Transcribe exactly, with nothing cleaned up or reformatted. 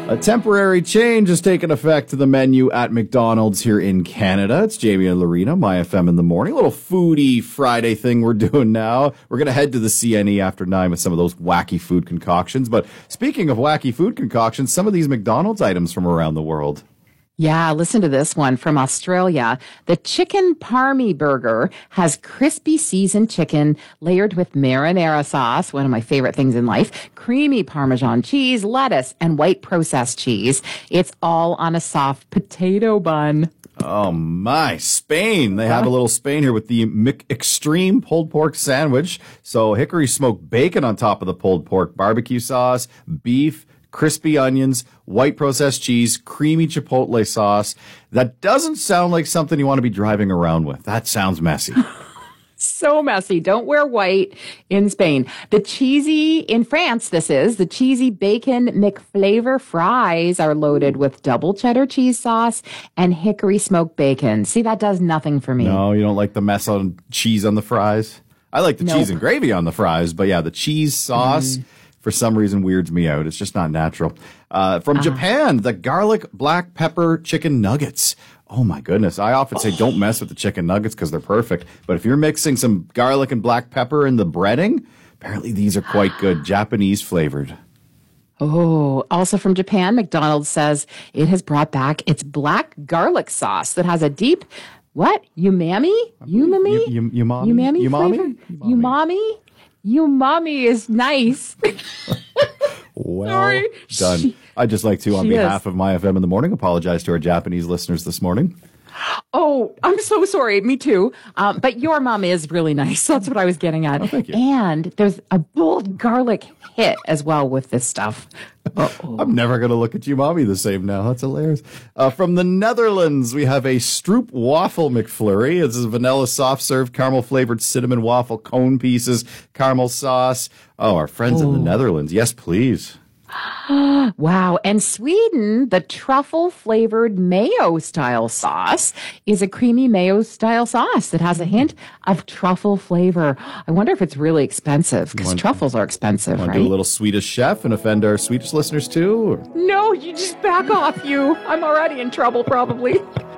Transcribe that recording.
A temporary change has taken effect to the menu at McDonald's here in Canada. It's Jamie and Lorena, My F M in the morning. A little foodie Friday thing we're doing now. We're going to head to the C N E after nine with some of those wacky food concoctions. But speaking of wacky food concoctions, some of these McDonald's items from around the world. Yeah, listen to this one from Australia. The chicken parmy burger has crispy seasoned chicken layered with marinara sauce, one of my favorite things in life, creamy Parmesan cheese, lettuce, and white processed cheese. It's all on a soft potato bun. Oh my, Spain. They have a little Spain here with the McExtreme pulled pork sandwich. So hickory smoked bacon on top of the pulled pork, barbecue sauce, beef, crispy onions, white processed cheese, creamy chipotle sauce. That doesn't sound like something you want to be driving around with. That sounds messy. So messy. Don't wear white in Spain. The cheesy, in France this is, the cheesy bacon McFlavor fries are loaded with double cheddar cheese sauce and hickory smoked bacon. See, that does nothing for me. No, you don't like the mess on cheese on the fries? I like the Nope. cheese and gravy on the fries, but yeah, the cheese sauce... Mm. for some reason weirds me out. It's just not natural. Uh, from uh. Japan, the garlic black pepper chicken nuggets. Oh my goodness. I often say don't mess with the chicken nuggets because they're perfect. But if you're mixing some garlic and black pepper in the breading, apparently these are quite good. Japanese flavored. Oh, also from Japan, McDonald's says it has brought back its black garlic sauce that has a deep, what? Umami? Umami? U- u- umami? Umami? Umami? Flavor? Umami? Umami? Umami is nice. Well Sorry. done. She, I'd just like to, on behalf is. of My F M in the morning, apologize to our Japanese listeners this morning. Oh, I'm so sorry. Me too. Um, but your mom is really nice. That's what I was getting at. Oh, thank you. And there's a bold garlic hit as well with this stuff. Uh-oh. I'm never going to look at you, mommy, the same now. That's hilarious. Uh, from the Netherlands, we have a Stroop Waffle McFlurry. This is vanilla soft serve, caramel flavored cinnamon waffle cone pieces, caramel sauce. Oh, our friends oh. in the Netherlands. Yes, please. Wow. And Sweden, the truffle flavored mayo style sauce is a creamy mayo style sauce that has a hint of truffle flavor. I wonder if it's really expensive because truffles are expensive, want right? to do a little Swedish chef and offend our Swedish listeners too? Or? No, you just back off, you. I'm already in trouble, probably.